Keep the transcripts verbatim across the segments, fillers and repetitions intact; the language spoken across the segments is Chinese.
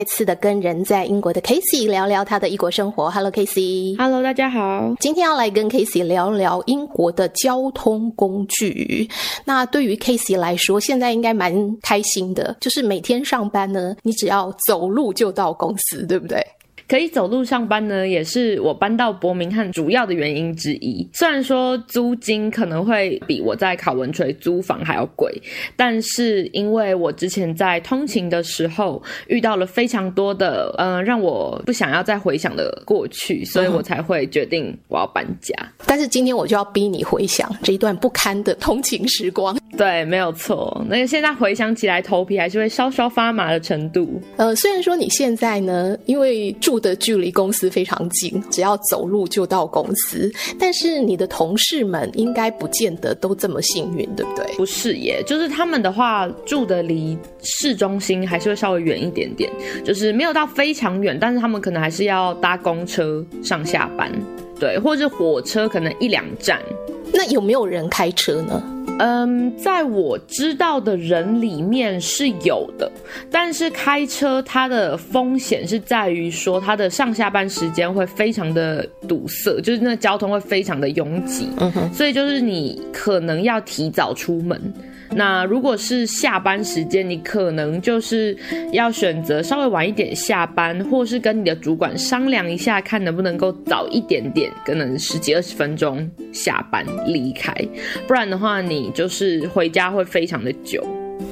再次的跟人在英国的 Casey 聊聊他的异国生活。 Hello Casey。 Hello 大家好， 今天要来跟 Casey 聊聊英国的交通工具。那对于 Casey 来说现在应该蛮开心的，就是每天上班呢你只要走路就到公司，对不对？ 可以走路上班呢，也是我搬到伯明翰主要的原因之一。虽然说租金可能会比我在考文垂租房还要贵，但是因为我之前在通勤的时候遇到了非常多的呃让我不想要再回想的过去，所以我才会决定我要搬家。 但是今天我就要逼你回想这一段不堪的通勤时光。 对，没有错，那个现在回想起来头皮还是会稍稍发麻的程度。 呃，虽然说你现在呢因为住的距离公司非常近，只要走路就到公司，但是你的同事们应该不见得都这么幸运，对不对？ 不是耶，就是他们的话住的离市中心还是会稍微远一点点，就是没有到非常远，但是他们可能还是要搭公车上下班，对，或者火车可能一两站。 那有没有人开车呢？ 嗯，在我知道的人里面是有的，但是开车它的风险是在于说它的上下班时间会非常的堵塞，就是那交通会非常的拥挤，嗯哼，所以就是你可能要提早出门。那如果是下班时间，你可能就是要选择稍微晚一点下班，或是跟你的主管商量一下，看能不能够早一点点，可能十几二十分钟下班离开，不然的话你就是回家会非常的久。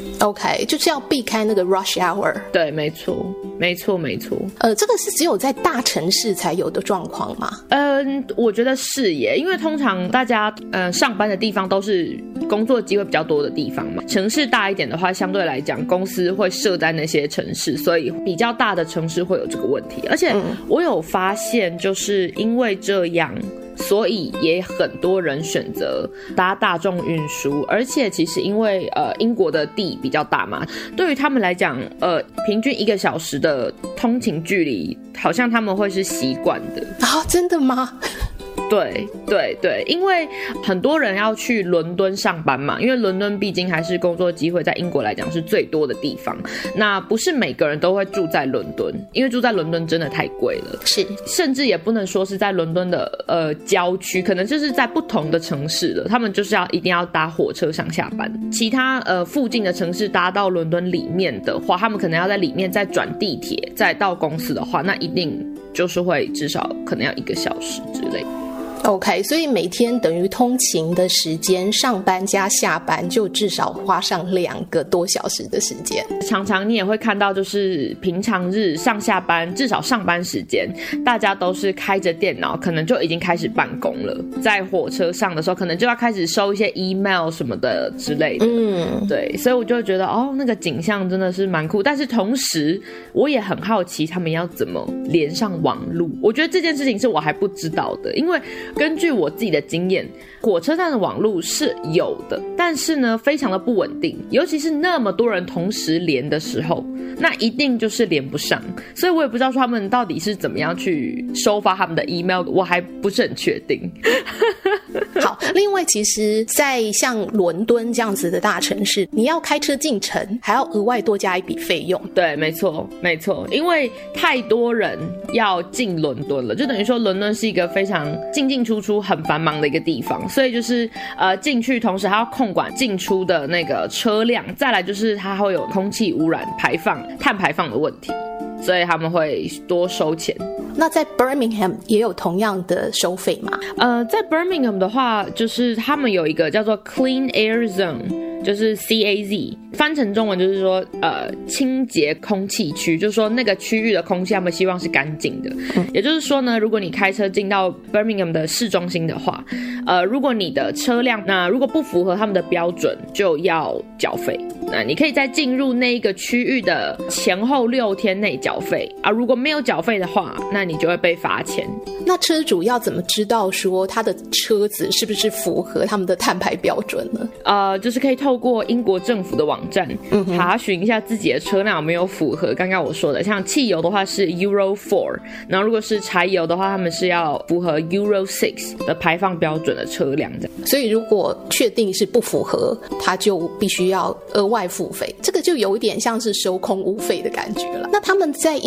OK， 就是要避开那个 rush hour。 对，没错没错没错。 呃，这个是只有在大城市才有的状况吗？ 嗯，我觉得是耶，因为通常大家呃上班的地方都是工作机会比较多的地方嘛。城市大一点的话，相对来讲公司会设在那些城市，所以比较大的城市会有这个问题。而且我有发现，就是因为这样，所以也很多人选择搭大众运输。而且其实因为呃英国的地比较大嘛，对于他们来讲，呃平均一个小时的通勤距离，好像他们会是习惯的。 啊，真的吗？ 对对对，因为很多人要去伦敦上班嘛，因为伦敦毕竟还是工作机会在英国来讲是最多的地方。那不是每个人都会住在伦敦，因为住在伦敦真的太贵了， 是， 甚至也不能说是在伦敦的呃郊区，可能就是在不同的城市了，他们就是要一定要搭火车上下班。其他呃附近的城市搭到伦敦里面的话，他们可能要在里面再转地铁再到公司的话，那一定就是会至少可能要一个小时之类的。 OK， 所以每天等于通勤的时间，上班加下班就至少花上两个多小时的时间。 常常你也会看到，就是平常日上下班，至少上班时间，大家都是开着电脑，可能就已经开始办公了。在火车上的时候，可能就要开始收一些 email 什么的之类的。嗯，对，所以我就觉得哦，那个景象真的是蛮酷。但是同时，我也很好奇他们要怎么连上网路。我觉得这件事情是我还不知道的，因为根据我自己的经验，火车站的网路是有的，但是呢非常的不稳定，尤其是那么多人同时连的时候，那一定就是连不上。所以我也不知道说他们到底是怎么样去收发他们的 email， 我还不是很确定。 好，另外其实在像伦敦这样子的大城市，你要开车进城还要额外多加一笔费用。 对，没错没错，因为太多人要进伦敦了，就等于说伦敦是一个非常进进出出很繁忙的一个地方，所以就是呃进去同时还要控管进出的那个车辆，再来就是它会有空气污染排放碳排放的问题，所以他们会多收钱。 那在 Birmingham 也有同样的收费吗？ 呃，在 Birmingham 的话，就是他们有一个叫做 Clean Air Zone， 就是 C A Z， 翻成中文就是说呃清洁空气区，就是说那个区域的空气他们希望是干净的。嗯、也就是说呢，如果你开车进到 Birmingham 的市中心的话，呃，如果你的车辆那如果不符合他们的标准，就要缴费。那你可以在进入那一个区域的前后六天内缴费啊，如果没有缴费的话，那你就会被罚钱。 那车主要怎么知道说他的车子是不是符合他们的碳排标准呢？ 呃，就是可以透过英国政府的网站查询一下自己的车辆有没有符合刚刚我说的，像汽油的话是 Euro 四， 然后如果是柴油的话，他们是要符合 Euro 六 的排放标准的车辆。 所以如果确定是不符合，他就必须要额外付费，这个就有一点像是收空污费的感觉了。那他们在